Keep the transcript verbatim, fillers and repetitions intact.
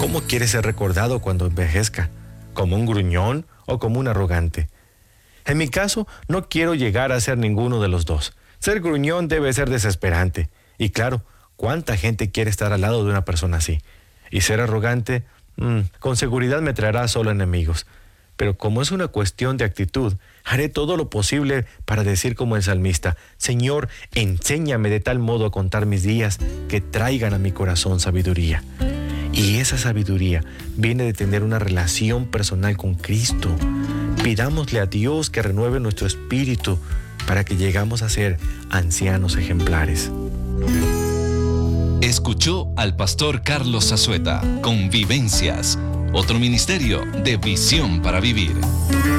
¿Cómo quiere ser recordado cuando envejezca? ¿Como un gruñón o como un arrogante? En mi caso, no quiero llegar a ser ninguno de los dos. Ser gruñón debe ser desesperante. Y claro, ¿cuánta gente quiere estar al lado de una persona así? Y ser arrogante, mmm, con seguridad me traerá solo enemigos. Pero como es una cuestión de actitud, haré todo lo posible para decir como el salmista: Señor, enséñame de tal modo a contar mis días que traigan a mi corazón sabiduría. Y esa sabiduría viene de tener una relación personal con Cristo. Pidámosle a Dios que renueve nuestro espíritu para que llegamos a ser ancianos ejemplares. Escuchó al pastor Carlos Azueta con Vivencias, otro ministerio de Visión para Vivir.